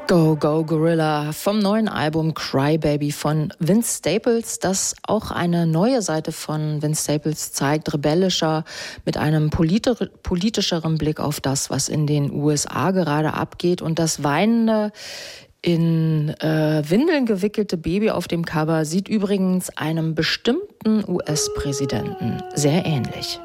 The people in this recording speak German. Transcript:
Go, Go, Gorilla vom neuen Album Cry Baby von Vince Staples, das auch eine neue Seite von Vince Staples zeigt, rebellischer, mit einem politischeren Blick auf das, was in den USA gerade abgeht. Und das weinende, in Windeln gewickelte Baby auf dem Cover sieht übrigens einem bestimmten US-Präsidenten sehr ähnlich.